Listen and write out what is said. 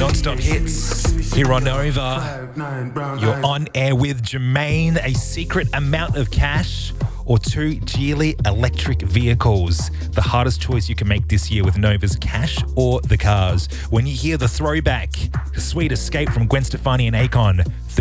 Non-stop hits here on Nova. You're on air with Jermaine. A secret amount of cash or 2 Geely electric vehicles. The hardest choice you can make this year with Nova's cash or the cars. When you hear the throwback, the sweet escape from Gwen Stefani and Akon,